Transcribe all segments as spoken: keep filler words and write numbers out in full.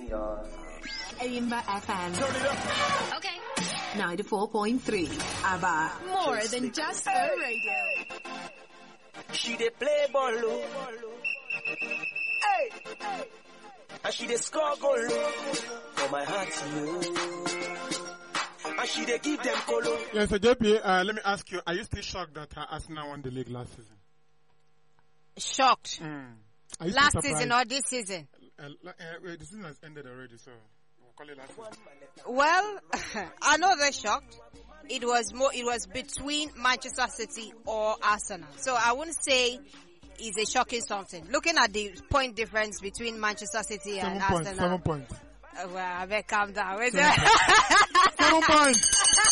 Aimba F M. Okay. ninety-four point three. ABBA. More than just a radio. She dey play ball low. Hey, hey. And she dey score goal low. For my heart, you. And she dey give them colo. Yes, so J P, uh, let me ask you, are you still shocked that uh, Arsenal won the league last season? Shocked. Mm. Last season or this season? Uh, uh, the season has ended already, so we'll call it last season. Well, I know they're shocked. It was more. It was between Manchester City or Arsenal. So I wouldn't say it's a shocking something. Looking at the point difference between Manchester City seven and points, Arsenal. Seven points. Uh, well, I better calm down. Wait Seven points. Seven points.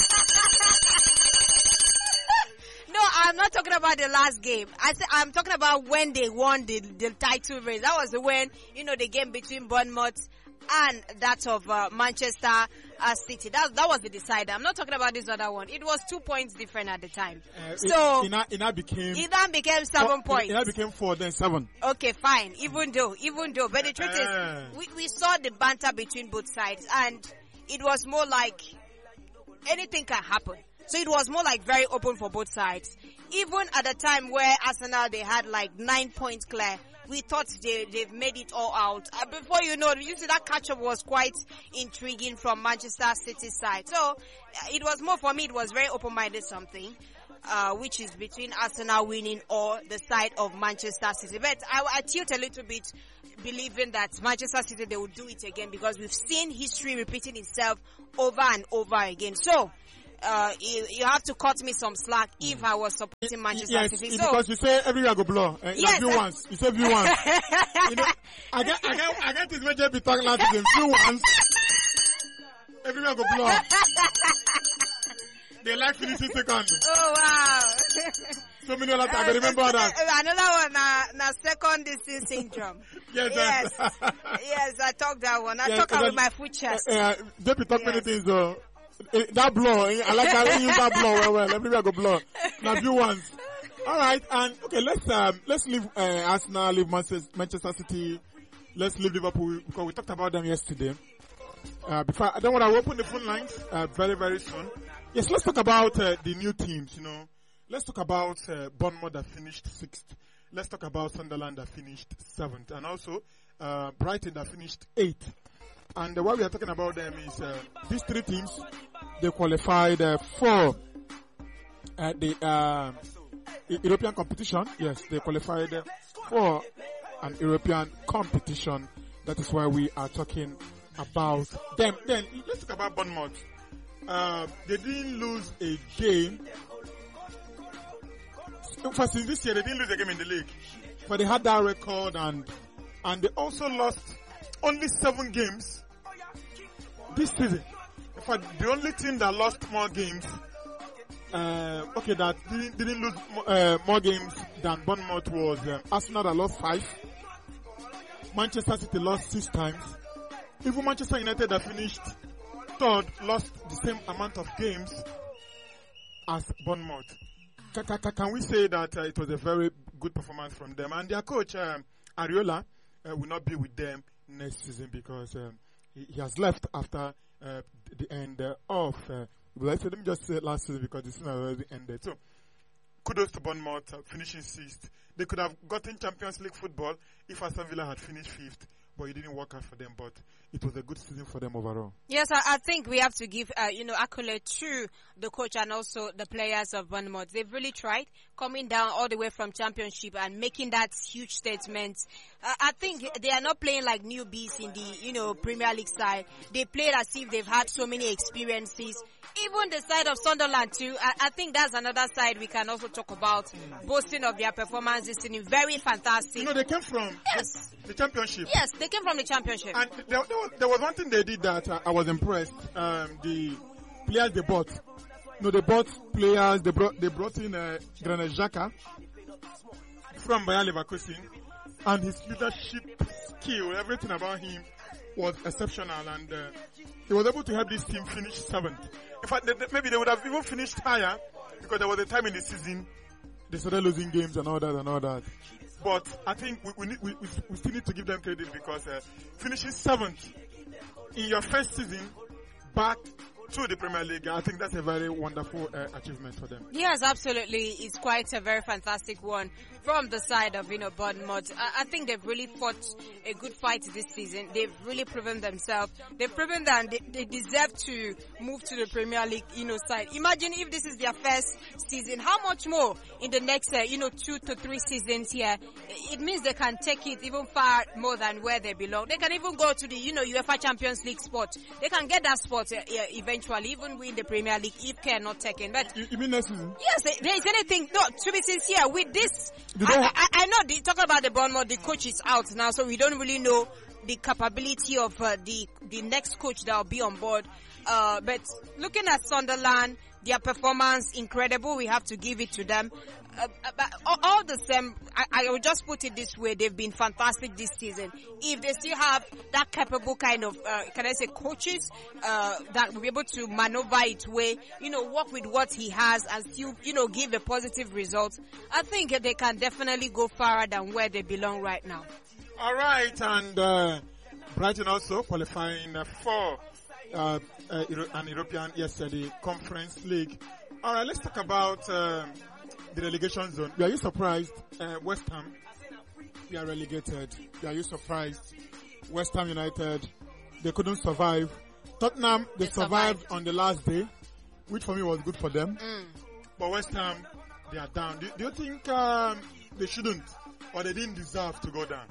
No, I'm not talking about the last game. I say, I'm talking about when they won the, the title race. That was when, you know, the game between Bournemouth and that of uh, Manchester uh, City. That that was the decider. I'm not talking about this other one. It was two points different at the time. Uh, so it, it, now, it now became it now became seven four, points. It now became four, then seven. Okay, fine. Even though, even though, but the truth uh, is, we we saw the banter between both sides, and it was more like anything can happen. So it was more like very open for both sides. Even at the time where Arsenal, they had like nine points clear, we thought they, they've made it all out. Uh, before you know, you see that catch-up was quite intriguing from Manchester City's side. So uh, it was more, for me, it was very open-minded something, uh, which is between Arsenal winning or the side of Manchester City. But I, I tilt a little bit believing that Manchester City, they will do it again, because we've seen history repeating itself over and over again. So, Uh, you, you have to cut me some slack if I was supporting Manchester yes, City. Yes, so, because you say everywhere go blow. Uh, yes, few once. You say few once. You know, I get, I get, I get this major be talking last season. Few once. Everywhere go blow. They like finishing second. Oh wow. So many other times. I remember that. Another one, na, na second distance syndrome. Yes, yes. Yes, I talk that one. I yes, talk with my foot chest. Uh, uh, J P talk yes. many things though. That blow, I like how you use that blow well, well. Everywhere go blow. Now few ones. All right, and okay, let's um, let's leave uh, Arsenal, leave Manchester, Manchester City, let's leave Liverpool because we talked about them yesterday. Uh, before I don't want to open the phone lines uh, very very soon. Yes, let's talk about uh, the new teams. You know, let's talk about uh, Bournemouth that finished sixth. Let's talk about Sunderland that finished seventh, and also uh, Brighton that finished eighth. And uh, what we are talking about them is uh, these three teams, they qualified uh, for uh, the uh, European competition. Yes, they qualified uh, for an European competition. That is why we are talking about them. Then let's talk about Bournemouth. Uh, they didn't lose a game. For since this year, they didn't lose a game in the league. But they had that record, and and they also lost only seven games this season. In fact, the only team that lost more games, uh, okay, that didn't, didn't lose uh, more games than Bournemouth was uh, Arsenal that lost five. Manchester City lost six times. Even Manchester United that finished third lost the same amount of games as Bournemouth. Can, can, can we say that uh, it was a very good performance from them? And their coach, um, Ariola, uh, will not be with them next season because um, he, he has left after uh, the end uh, of, uh, let's say, let me just say last season because the season has already ended. So, kudos to Bournemouth uh, finishing sixth. They could have gotten Champions League football if Aston Villa had finished fifth, but it didn't work out for them. But it was a good season for them overall. Yes, I, I think we have to give, uh, you know, accolade to the coach and also the players of Bournemouth. They've really tried coming down all the way from Championship and making that huge statement. Uh, I think they are not playing like newbies in the, you know, Premier League side. They played as if they've had so many experiences. Even the side of Sunderland too. I, I think that's another side we can also talk about. Boasting of their performance this season, very fantastic. You know, they came from yes. the, the Championship. Yes, they came from the Championship. And there, there, was, there was one thing they did that uh, I was impressed. Um, the players they bought. No, they bought players. They brought they brought in uh, Granit Xhaka from Bayer Leverkusen, and his leadership skill, everything about him was exceptional, and uh, he was able to help this team finish seventh. In fact, they, they, maybe they would have even finished higher because there was a time in the season they started losing games and all that and all that. But I think we we, need, we, we still need to give them credit because uh, finishing seventh in your first season back to the Premier League. I think that's a very wonderful uh, achievement for them. Yes, absolutely. It's quite a very fantastic one from the side of, you know, Bournemouth. I, I think they've really fought a good fight this season. They've really proven themselves. They've proven that they, they deserve to move to the Premier League, you know, side. Imagine if this is their first season. How much more in the next, uh, you know, two to three seasons here? It means they can take it even far more than where they belong. They can even go to the, you know, UEFA Champions League spot. They can get that spot uh, eventually, even win the Premier League if care not taken. But you, you mean next season? Yes, there is anything. No, to be sincere, with this, I, I, I know the, talking about the Bournemouth, the coach is out now, so we don't really know the capability of uh, the the next coach that will be on board. Uh, but looking at Sunderland, their performance incredible. We have to give it to them. Uh, but all, all the same, I, I will just put it this way: they've been fantastic this season. If they still have that capable kind of, uh, can I say, coaches uh, that will be able to maneuver it way, you know, work with what he has and still, you know, give a positive result, I think they can definitely go farther than where they belong right now. All right, and uh, Brighton also qualifying uh, for uh, uh, Euro- an European, yes, uh, the Conference League. All right, let's talk about um, the relegation zone. Are you surprised, uh, West Ham? They are relegated. Are you surprised, West Ham United? They couldn't survive. Tottenham, they, they survived, survived on the last day, which for me was good for them. Mm. But West Ham, they are down. Do, do you think um, they shouldn't, or they didn't deserve to go down?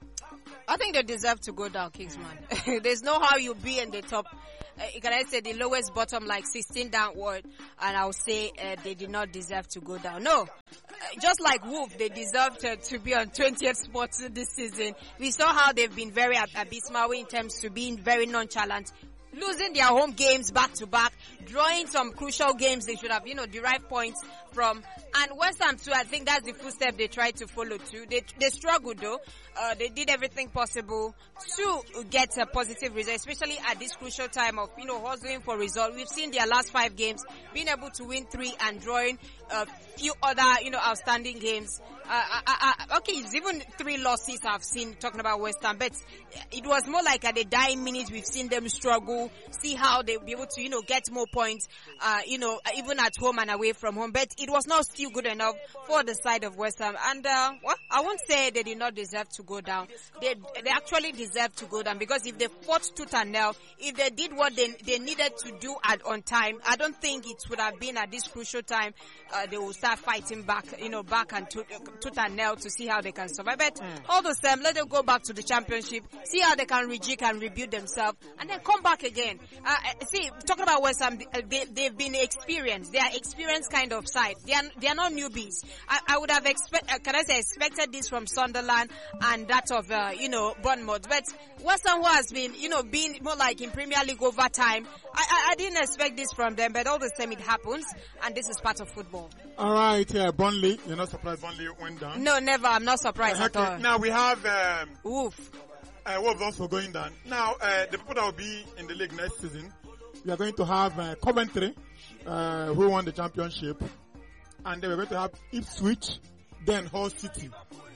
I think they deserve to go down, Kingsman. There's no how you be in the top. Uh, can I say the lowest bottom, like sixteen downward, and I'll say uh, they did not deserve to go down. No, uh, just like Wolf, they deserved uh, to be on twentieth spot this season. We saw how they've been very ab- abysmal in terms to being very nonchalant, losing their home games back to back, drawing some crucial games they should have, you know, derived points from. And West Ham too, I think that's the footstep they tried to follow too. They they struggled though. Uh, they did everything possible to get a positive result, especially at this crucial time of, you know, hustling for result. We've seen their last five games, being able to win three and drawing a few other, you know, outstanding games. Uh, I, I, okay, it's even three losses I've seen talking about West Ham, but it was more like at the dying minutes we've seen them struggle, see how they'll be able to, you know, get more points, uh, you know, even at home and away from home. But it was not still good enough for the side of West Ham. And, uh, well, I won't say they did not deserve to go down. They, they actually deserve to go down, because if they fought tooth and nail, if they did what they, they needed to do at on time, I don't think it would have been at this crucial time, uh, they will start fighting back, you know, back and tooth, tooth and nail to see how they can survive. But mm. all the same, let them go back to the championship, see how they can rejig and rebuild themselves, and then come back again. Uh, see, talking about West Ham, they, they've been experienced. They are experienced kind of side. They are, they are not newbies. I, I would have expect, uh, can I say, expected this from Sunderland and that of, uh, you know, Bournemouth. But West Ham, who has been, you know, being more like in Premier League over time, I, I, I didn't expect this from them, but all the same it happens, and this is part of football. All right, yeah, Burnley. You're not surprised Burnley went down? No, never. I'm not surprised uh, at okay. all. Now we have um, Wolf. Uh, Wolves also going down. Now, uh, the people that will be in the league next season, we are going to have uh, Coventry, uh, who won the championship, and then we're going to have Ipswich, then Hull City.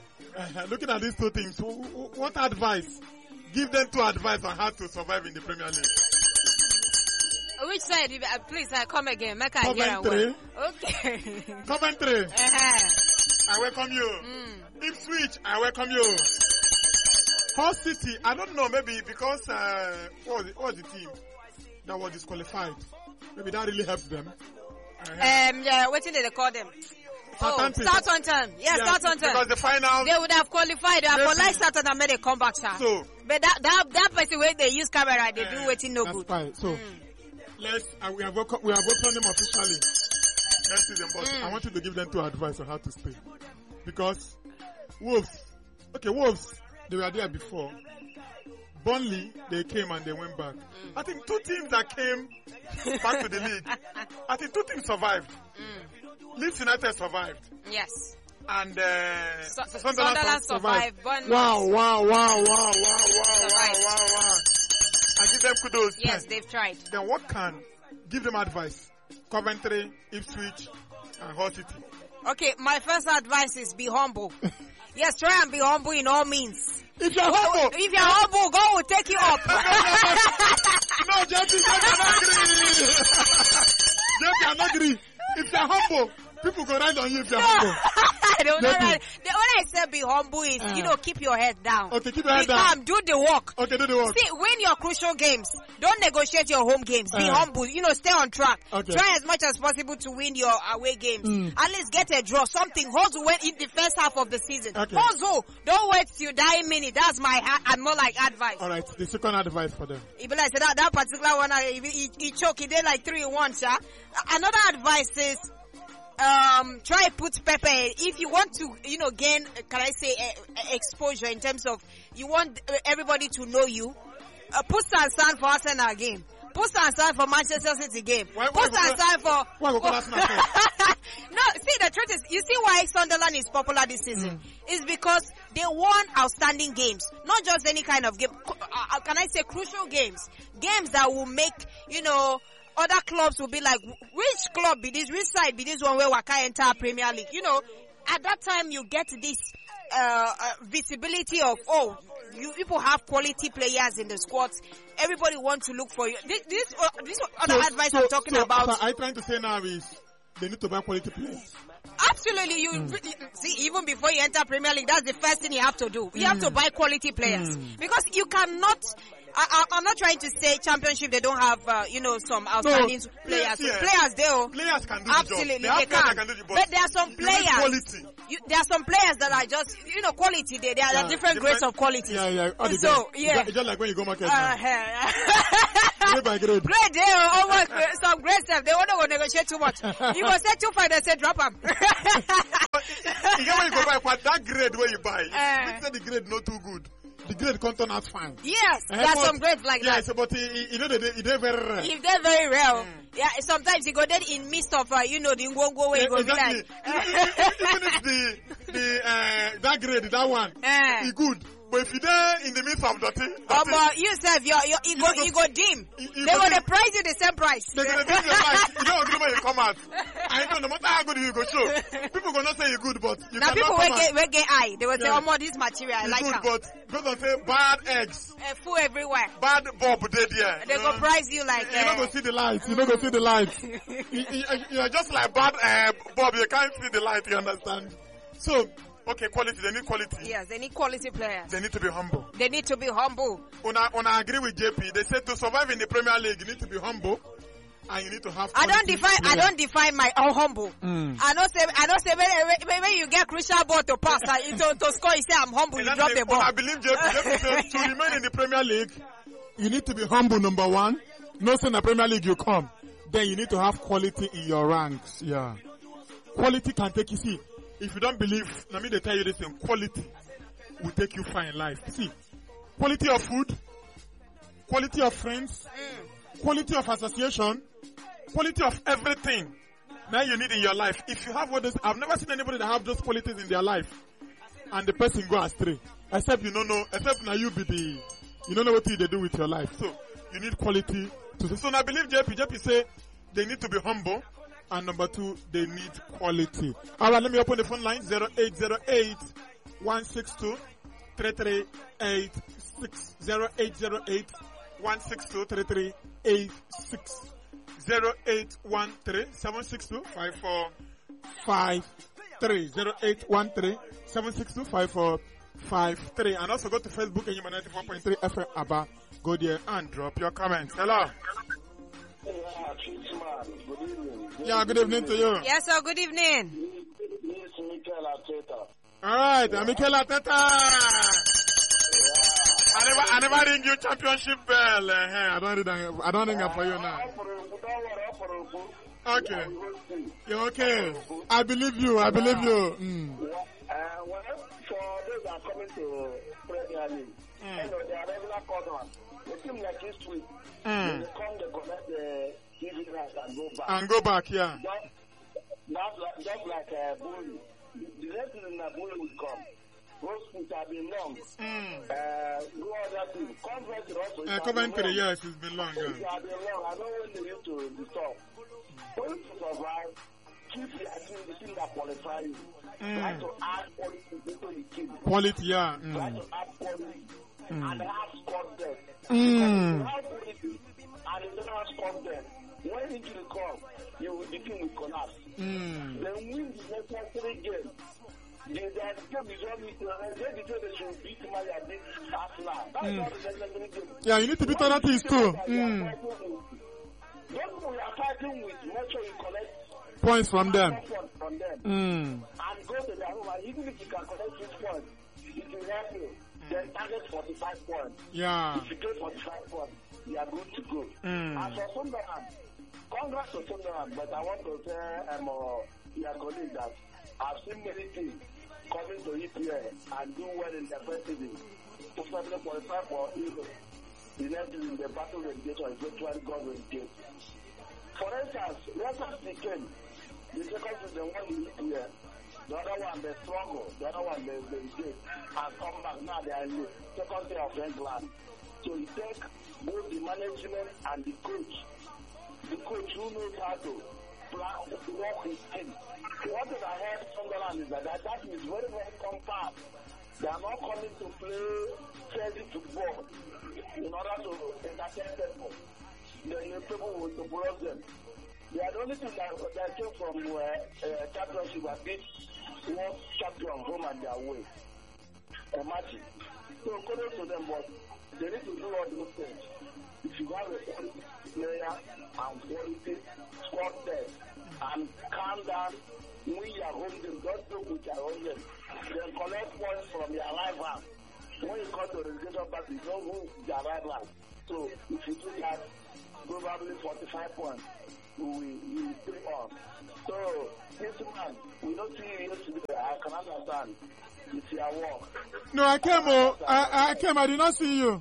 Uh, looking at these two teams, what advice? Give them two advice on how to survive in the Premier League. Which side? Uh, please, uh, come again. Make I Coventry. Hear okay. Coventry. Uh-huh. I welcome you. Mm. Ipswich, I welcome you. Hull City, I don't know, maybe because, uh, what was, it, what was the team that was disqualified? Maybe that really helped them. Uh-huh. Um, yeah, what did they call them? Southampton. Oh, Southampton. Yeah, yeah, Southampton. Because the final, they would have qualified. They have qualified Southampton and made a comeback, sir. So, but that that that person where they use camera, they uh, do waiting no that's good. Fine. So, mm. let's uh, we have welcome, we have welcomed them officially next season, but mm. I want you to give them two advice on how to stay, because Wolves, okay, Wolves, they were there before. Burnley, they came and they went back. Mm. I think two teams that came back to the league, I think two teams survived. Mm. Leeds United survived. Yes. And uh, so, Sunderland, Sunderland survived. survived. Wow, wow, wow, wow, wow, wow, wow, wow, wow. I give them kudos. Yes, they've tried. Then what can give them advice? Coventry, Ipswich, and Hull City. Okay, my first advice is be humble. Yes, try and be humble in all means. If you're humble, if you're humble, God will take you up. Nothing cannot agree. They cannot agree. If you're humble, people go right on you if you're humble. I don't know. Right. The, when I say be humble is, uh, you know, keep your head down. Okay, keep your head be down. Calm, do the work. Okay, do the work. See, win your crucial games. Don't negotiate your home games. Be uh, humble. You know, stay on track. Okay. Try as much as possible to win your away games. Mm. At least get a draw. Something. Hustle went in the first half of the season. Okay. Hustle. Don't wait till dying minute. That's my I'm more like advice. All right. The second advice for them. If like that, that particular one, he, he, he choked. He did like three one, sir. Another advice is, Um, try put pepper. If you want to, you know, gain, can I say, uh, exposure in terms of you want everybody to know you, uh, put Sansan for Arsenal game. Put Sansan for Manchester City game. Why, put Sansan for. Why go Arsenal? No, see, the truth is, you see why Sunderland is popular this season? Mm. It's because they won outstanding games. Not just any kind of game. Uh, can I say crucial games? Games that will make, you know, other clubs will be like, which club be this, which side be this one where Waka enter Premier League? You know, at that time you get this uh, uh, visibility of, oh, you people have quality players in the squads. Everybody wants to look for you. This, this, uh, this other so, advice so, I'm talking so, about. What I'm trying to say now is they need to buy quality players. Absolutely, you mm. see, even before you enter Premier League, that's the first thing you have to do. You mm. have to buy quality players mm. because you cannot. I, I'm not trying to say championship they don't have, uh, you know, some outstanding no, players. Yes. Players, they will. Players can do Absolutely, the job. they, they can. can do the job. But there are some you players. You, there are some players that are just, you know, quality. They, there are yeah, different, different grades of quality. Yeah, yeah. Oh, so, grade. yeah. It's just like when you go market. Uh, grade by grade. Grade, they almost some grade stuff. They won't go negotiate too much. You go say two five, they say drop them. You get when you go buy, but that grade where you buy, uh, you say the grade not too good. The grade can't turn out fine. Yes, uh, there are some grades like yeah, that. Yes, but you know, they, they're very rare. If they're very rare, mm. yeah, sometimes you go there in midst of, uh, you know, the Ngwongwo way, you go exactly. be like. Even if the, the, uh, that grade, that one, uh, is good. But if you're there in the midst of the thing, oh, but you yourself, you you you go you go dim. You, you they go the price you the same price. They're gonna dim the price. You don't agree when you come out. I know no matter how good you go show, people gonna say you're good, but you now people will get will get eye. They will yeah. say, oh, more this material I like good, her. But people gonna say bad eggs. Uh, full everywhere. Bad bulb dead here. They go price you like. You uh, don't go see the light. You don't go see the light. you, you, you're just like bad uh, bulb. You can't see the light. You understand? So. Okay, quality. They need quality. Yes, they need quality players. They need to be humble. They need to be humble. When I, when I agree with J P, they said to survive in the Premier League, you need to be humble, and you need to have. I don't define. Players. I don't define my oh, humble. Mm. I don't say. I don't say when, when, when you get crucial ball to pass, uh, to, to score, you say I'm humble. You drop the ball. I believe J P, J P said to remain in the Premier League, you need to be humble. Number one, not in the Premier League you come, then you need to have quality in your ranks. Yeah, quality can take you. See. If you don't believe, let me tell you this thing, quality will take you far in life. See, quality of food, quality of friends, mm. quality of association, quality of everything now you need in your life. If you have all this, I've never seen anybody that have those qualities in their life and the person go astray. Except you don't know, except now you be the, you don't know what they do with your life. So, you need quality to, so I believe J P, J P say they need to be humble. And number two, they need quality. All right, let me open the phone line. zero eight zero eight, one six two, three three eight six. zero eight zero eight, one six two, three three eight six. zero eight one three, seven six two, five four five three. zero eight one three, seven six two, five four five three. And also go to Facebook and Human ninety-four point three F M Abba. Go there and drop your comments. Hello. Yeah, good evening to you. Yes, sir, good evening. Yes, Mikel Arteta. Alright, I'm Mikel Arteta. I never, I never ring you championship bell. Uh, I don't ring, I don't ring up for you now. Okay. You're okay. I believe you, I believe you. Mm. Uh, well, for those that are coming to Premier League, mm. you know, they are regular corners. They seem like this week. Mm. They come, they connect the T V rights and go back. And go back, yeah. Just, that's like, just like uh, Bully. The next thing that Bully will come. Those feet have been long. Mm. Uh, go other things. Conference also. Uh, Coventry, yes, it's been long. It has been long. I know when they used to the top. Only to survive, keep the team, the team that qualify you. Mm. Try to add quality into the team. Quality, yeah. Mm. Try to add quality. Mm. And have squad depth. Mm. Have quality. And it's Mm. Then win the necessary game. The, the game is only they decide they should beat Mali and beat Arsenal. That's Mm. not the necessary game. Yeah, you need to beat other teams too. Mm. Those we are fighting with, make sure you collect Points from them. points from them. Mm. And go to their home. And even if you can collect six points, it will help you. Then target forty-five points. Yeah. If you get forty-five points, you are good to go. Mm. As for Sunderland, congrats to Sunderland, but I want to tell um, uh, your colleague that I've seen many teams coming to E P L and do well in their first season. To certainly qualify for Europe. The next season, the battle relegation is virtually gone relegation. For instance, Leicester City, the second season won the E P L. The other one, they struggle. The other one, they, they, they have come back. Now they are in the second tier of England. So you take both the management and the coach. The coach who knows how to plan, work his team. What is ahead of Sunderland is that that, that is very, very compact. They are not coming to play Chelsea football in order to entertain people. The, the people will support them. They are the only thing that, that came from uh, uh, championship and beat one champion home and their way. Imagine. So kudos to them, but they need to do all those things. If you have a quality player and quality squad there and calm down, win your home game, don't joke with your home game. Then collect points from your rival. When you come to the relegation battle, you don't win your rival. So if you do that, probably forty-five points. We will stay on. So, this man, we don't see you yesterday. I can understand. It's your work. No, I came. Oh, I, I came. I did not see you.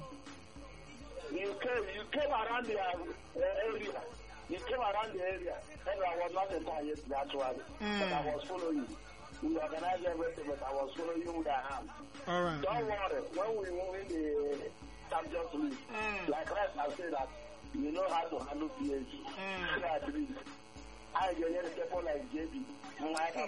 You came. You came around the uh, area. You came around the area. And I was not entire yesterday actually, mm. but I was following you. We organized everything, but I was following you with a hand. All right. Don't worry. When we win the Champions League, mm. like Rest, I say that. You know how to handle P H G. Mm. So I believe. I get the people like J B. All right.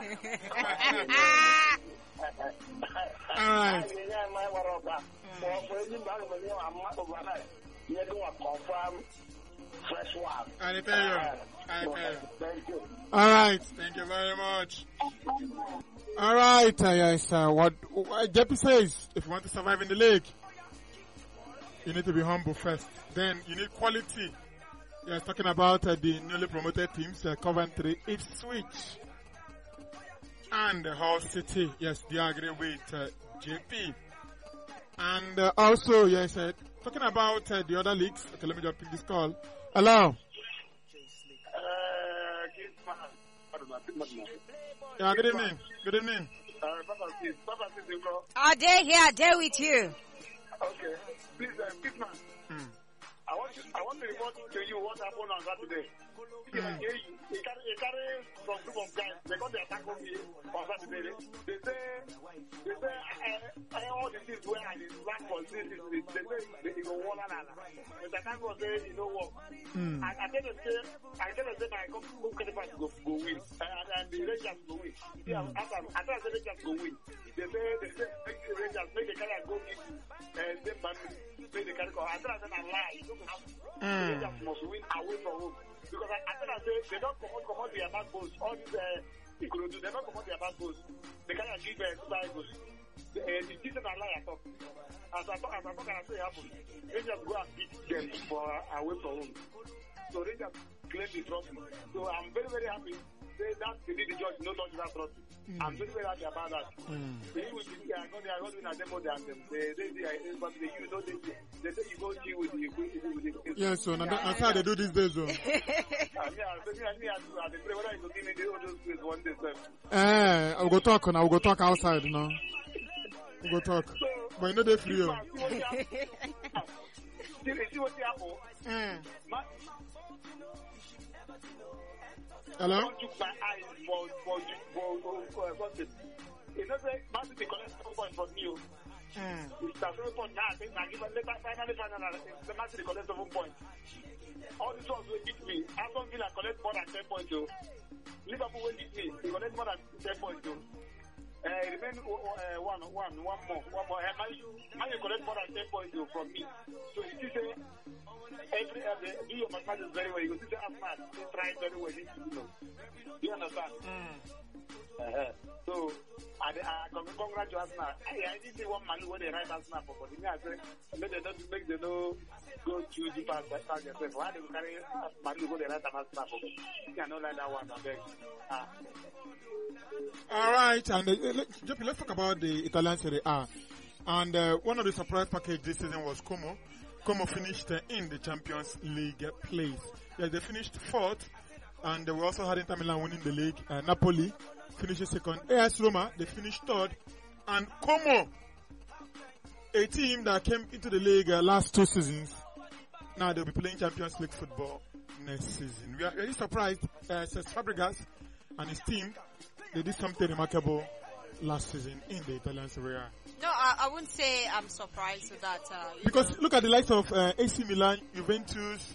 Fresh one. I tell you. I tell you. Thank you. All right. Thank you very much. All right. Uh, yes. Uh, what, what J P says, if you want to survive in the league, you need to be humble first. Then you need quality. Yes, talking about uh, the newly promoted teams, uh, Coventry, Ipswich, and uh, Hull City. Yes, they agree with uh, J P. And uh, also, yes, uh, talking about uh, the other leagues. Okay, let me just pick this call. Hello. Yeah, good evening. Good evening. Are they here? They're with you. Okay. Please, uh, big man. Hmm. I want to, I want to report to you what happened on Saturday. Mm. Yeah, they, they, carry, they carry some group of guys. They got the attack on me on Saturday. They say, they say, I, I, all the things where I did black for this, they say, they go one another. But the attack was there, you know what? Mm. I, I tell them, say, I tell them, say, I come to go, go win. And, and the Rangers go win. Yeah, mm. after, after the Rangers go win. They say, they say, make the Rangers, make the carry and go give and then family, make the carry go. I tell them, I lie. Mm. The Rangers must win away from home. Because I, I tell them, say, they don't come out, come out their back goals. All these, uh, they could do, they don't come out their back goals. They can't give uh, super goals. The, uh, the season I lie, I talk. As I talk, as I talk, I say, happen. Rangers go and beat them for uh, away from home. So Rangers claim the trophy. So I'm very, very happy. Say that they did the judge, no touch that trophy. Mm. I'm very, very happy about that. Mm. They use the, I got the, I got the, I demo them. They, they, they, but they use, no, they, they say you go deal with the, with the, yes, so now that's how they do these days, though. Yeah, so me and me, I pray whether you go give me the all those things one day, sir. Eh, I'll go talk, now we'll go talk outside, you know. We'll go talk. So, but you know they're free, oh. See what happened? Mm. Hello? I took my eyes for, for, for, for, for, for something. It's not like Man City collect seven points from you. Mm. It's a seven point now. I think I give a later, finally, finally, the Man City collect seven points. All these ones will beat me. Aston Villa collect more than ten points, though. Liverpool will beat me. They collect more than ten points, though. Uh, remain uh, one, one, one more, one more. Uh, Man, Man, you collect more than ten points, though, from me. So if you say, every every do your mathematics very well. You go see the Arsenal is trying very well. You know. You understand? Mm. Uh-huh. So, and I uh, congratulate Arsenal. I, I didn't see one man when they write Arsenal for, but I say make them not make them no go too deep and start yourself. Why they carry man go they write Arsenal for? You cannot like that one. I beg. Ah. All right, and uh, let, J P, let's talk about the Italian Serie A. And uh, one of the surprise package this season was Como. Como finished uh, in the Champions League place. Yeah, they finished fourth, and uh, we also had Inter Milan winning the league. Uh, Napoli finishes second. A S Roma, they finished third. And Como, a team that came into the league uh, last two seasons, now they'll be playing Champions League football next season. We are really surprised. Uh, Cesc Fabregas and his team, they did something remarkable last season in the Italian Serie A. No, I, I wouldn't say I'm surprised with that. Uh, Because know. look at the likes of uh, A C Milan, Juventus,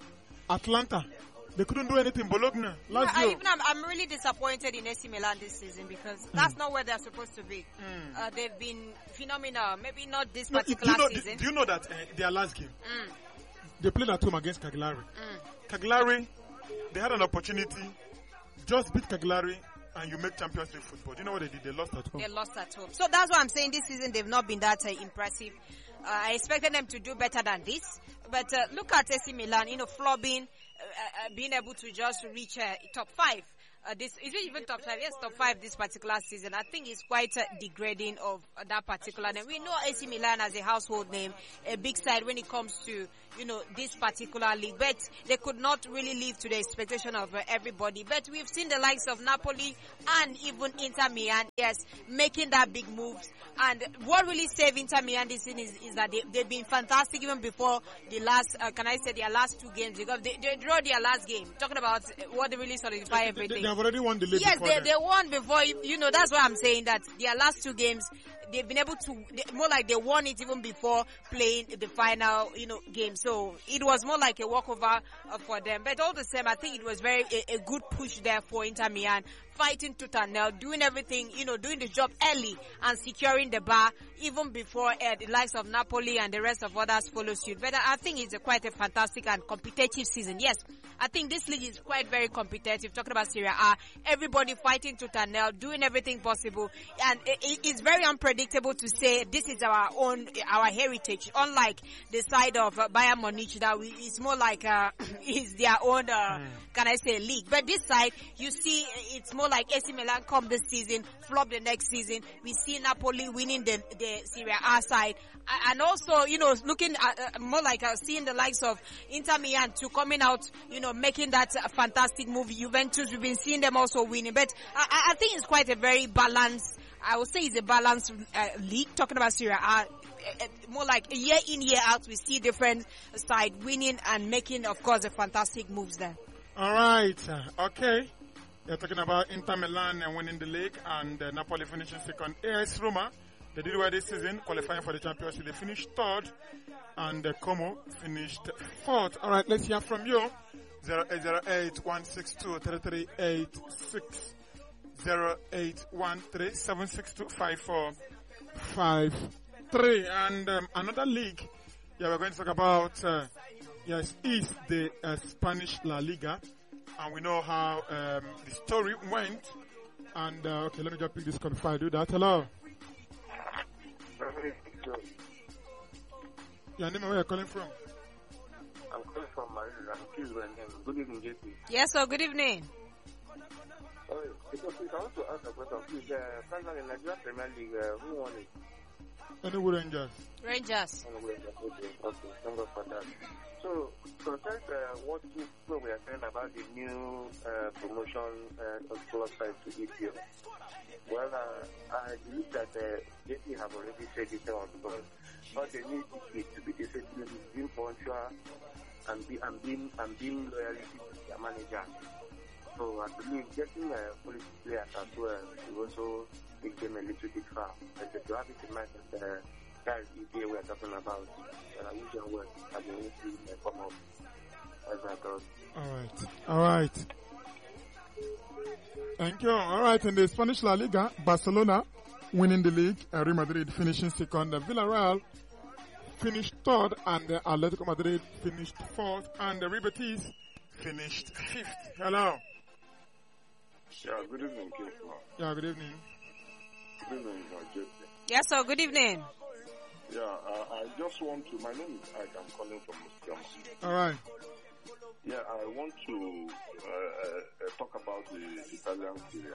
Atlanta. They couldn't do anything. Bologna, Lazio. Yeah, I, even I'm, I'm really disappointed in A C Milan this season because mm. that's not where they're supposed to be. Mm. Uh, they've been phenomenal. Maybe not this no, particular do you know, season. Do you know that uh, their last game, mm. they played at home against Cagliari. Mm. Cagliari, they had an opportunity, just beat Cagliari, and you make Champions League football. Do you know what they did? They lost at home. They lost at home. So that's why I'm saying this season they've not been that uh, impressive. Uh, I expected them to do better than this. But uh, look at A C Milan, you know, flobbing, uh, uh, being able to just reach uh, top five. Uh, this is it even top five? Yes, top five this particular season. I think it's quite uh, degrading of uh, that particular name. We know A C Milan as a household name, a big side when it comes to, you know, this particular league. But they could not really live to the expectation of uh, everybody. But we've seen the likes of Napoli and even Inter Milan, yes, making that big moves. And what really saved Inter Milan this season is, is that they, they've been fantastic even before the last, uh, can I say their last two games, because they, they drew their last game. Talking about what they really solidify everything. They, they have already won the league. Yes, they, them. they won before, you, you know, that's why I'm saying that their last two games, they've been able to, they, more like they won it even before playing the final, you know, game. So it was more like a walkover uh, for them. But all the same, I think it was very, a, a good push there for Inter Milan, fighting tooth and nail, doing everything, you know, doing the job early and securing the bar even before uh, the likes of Napoli and the rest of others follow suit. But I think it's a quite a fantastic and competitive season. Yes, I think this league is quite very competitive. Talking about Serie A, everybody fighting tooth and nail, doing everything possible. And it, it's very unpredictable to say this is our own, our heritage. Unlike the side of uh, Bayern Munich, that we, it's more like uh, it's their own, uh, mm. can I say, league. But this side, you see, it's more like A C Milan come this season, flop the next season. We see Napoli winning the, the Serie A side. And also, you know, looking at uh, more like uh, seeing the likes of Inter Milan to coming out, you know, making that uh, fantastic move. Juventus, we've been seeing them also winning. But I, I think it's quite a very balanced, I would say it's a balanced uh, league. Talking about Serie A, uh, uh, more like year in, year out, we see different side winning and making, of course, the fantastic moves there. All right. Uh, okay. You're talking about Inter Milan and winning the league and uh, Napoli finishing second. A S Roma, they did well this season, qualifying for the Champions League. They finished third and uh, Como finished fourth. All right, let's hear from you. zero eight zero eight, one six two, three three eight six. zero eight one three, seven six two, five four five three. And um, another league, yeah, we're going to talk about, uh, yes, is the uh, Spanish La Liga. And we know how um, the story went. And, uh, okay, let me just pick this call before I do that. Hello. Your name and where you're calling from? I'm calling from Marina. Good evening, J P. Yes, sir. Good evening. Oh, because I want to ask a question. Please, uh, finally, in Nigeria Premier League, uh, who won it? Enugu Rangers. Rangers. Enugu Rangers. Okay, okay. Thank God for that. So, concerning uh, what you, what we are saying about the new uh, promotion uh, of club side to E P L, well, uh, I believe that uh, J P have already said it all because all they need is to be disciplined, being punctual, and be and being and being loyalty to their manager. So I believe getting uh, police players as well will also take them a little bit far. But to have it in mind that uh, that is the idea we are talking about. And I wish your work as an issue may come up as I thought. All right. All right. Thank you. All right. In the Spanish La Liga, Barcelona winning the league, uh, Real Madrid finishing second, uh, Villarreal finished third, and uh, Atletico Madrid finished fourth, and the Real Betis finished fifth. Hello. Yeah, good evening, Kingsman. Yeah, good evening. Good evening, uh, Jesse. Yes, sir. Good evening. Yeah, uh, I just want to, my name is Ike, I'm calling from Muskama. All right. Yeah, I want to uh, uh, talk about the Italian Serie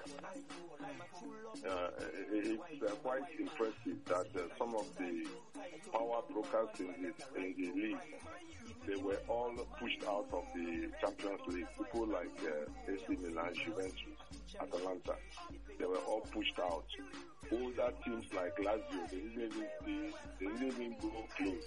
A. Uh, it's uh, quite impressive that uh, some of the power brokers in the, in the league, they were all pushed out of the Champions League. People like uh, A C Milan, Juventus, Atalanta, they were all pushed out. Older teams like Lazio, they didn't even see, they didn't even go close.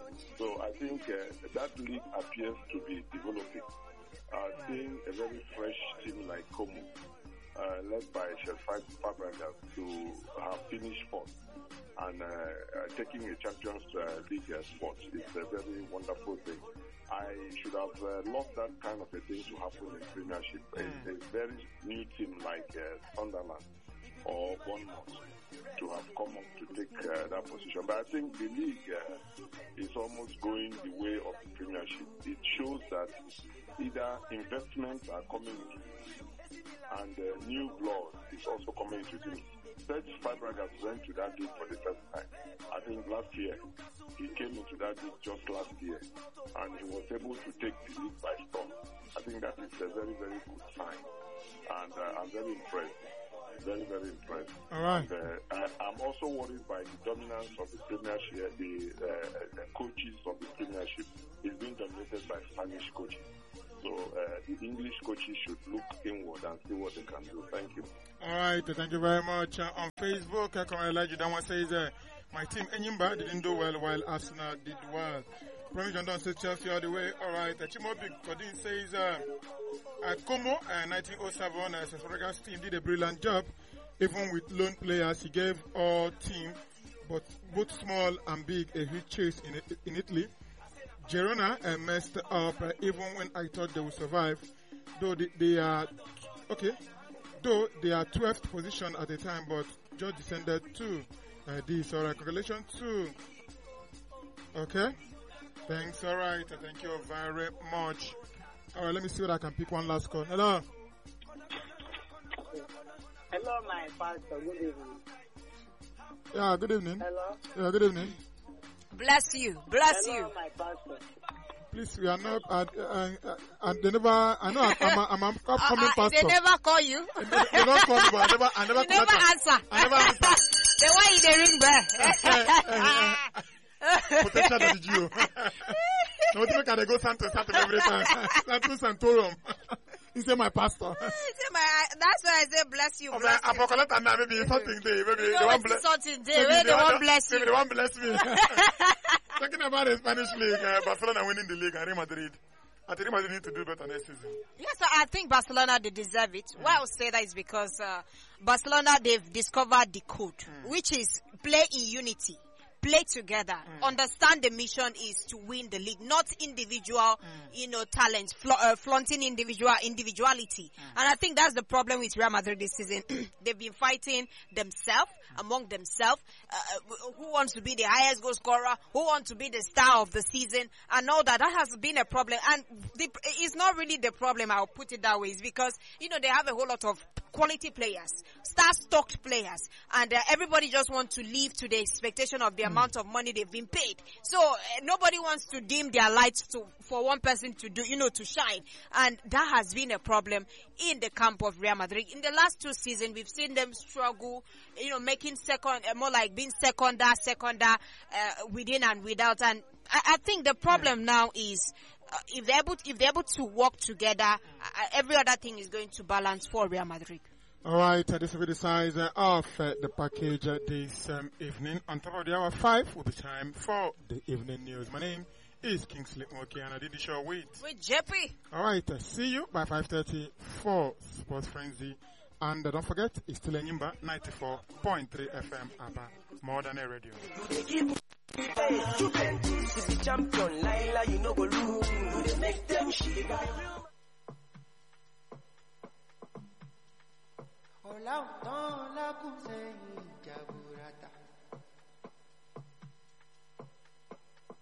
So I think uh, that league appears to be developing. Uh, seeing a very fresh team like Como, uh, led by Sheffield Fabregas, to have finished fourth and uh, uh, taking a Champions uh, League uh, spot is a very wonderful thing. I should have uh, loved that kind of a thing to happen in Premiership. A, a very new team like uh, Sunderland or Bournemouth to have come up to take uh, that position. But I think the league uh, is almost going the way of the Premiership. It shows that either investments are coming into and uh, new blood is also coming into the league. Serge Fabregas went to that league for the first time. I think last year. He came into that league just last year and he was able to take the league by storm. I think that is a very, very good sign. And uh, I'm very impressed. Very, very impressed. All right. And, uh, I, I'm also worried by the dominance of the Premiership. The, uh, the coaches of the Premiership is being dominated by Spanish coaches. So uh, the English coaches should look inward and see what they can do. Thank you. All right. Thank you very much. Uh, on Facebook, uh, Elijah Dawan says, uh, my team Enyimba didn't do well while Arsenal did well. Promise John Don says Chelsea all the way. All right. Uh, Chimobi Kodin says, uh, uh, Como, uh, nineteen oh seven, uh, Sassuolo's team did a brilliant job. Even with lone players, he gave all team, but both small and big, a huge chase in, in Italy. Girona uh, messed up uh, even when I thought they would survive. Though they, they are, okay, though they are twelfth position at the time, but just descended to uh, this. All right, congratulations too. Okay, thanks. All right, thank you very much. All right, let me see what I can pick one last call. Hello. Hello, my pastor. Good evening. Yeah, good evening. Hello. Yeah, good evening. Bless you. Bless Hello, you. my pastor. Please, we are not. Uh, uh, uh, uh, they never. I know. I'm, I'm, a, I'm an upcoming Uh, uh, pastor. they never call you. They, they don't call me, but I never. I never. You never connect- answer. I never answer. The one in the ring bell. Potential of the Geo. No, what make I go Santo Santo every time? Santo Santorum. He said my pastor. Say my- That's why I say bless you. I'm Bless like, I'm you. collect and maybe something there. Maybe You they know want what bless. is something there? Maybe Where they want- won't bless Maybe you. they want bless me. Talking about the Spanish league, uh, Barcelona winning the league and Real Madrid. I think Real Madrid need to do better next season. Yes, I think Barcelona, they deserve it. Why I would say that is because uh, Barcelona, they've discovered the code, mm. which is play in unity, play together, mm. understand the mission is to win the league, not individual, mm. you know, talent, fla- uh, flaunting individual individuality. Mm. And I think that's the problem with Real Madrid this season. They've been fighting themselves, among themselves, uh, who wants to be the highest goal scorer, who wants to be the star of the season, and all that. That has been a problem. And the, it's not really the problem, I'll put it that way. It's because, you know, they have a whole lot of quality players, star-stocked players, and uh, everybody just wants to live to the expectation of the mm. amount of money they've been paid. So uh, nobody wants to dim their lights to for one person to do, you know, to shine. And that has been a problem in the camp of Real Madrid. In the last two seasons, we've seen them struggle, you know, making second, uh, more like being seconder, seconder, uh, within and without. And I, I think the problem yeah. now is uh, if they're able to, if they're able to work together, uh, every other thing is going to balance for Real Madrid. All right, uh, this will be the size uh, of uh, the package uh, this um, evening. On top of the hour five will be time for the evening news. My name is Kingsley Moki, and I did the show with with J P. All right, uh, see you by five thirty for Sports Frenzy. And uh, don't forget, it's still Enyimba ninety-four point three F M, Abba, more than a radio. Champion, Laila, you know, go lose. Make them shake. Hola, hola, kusei, jaburata.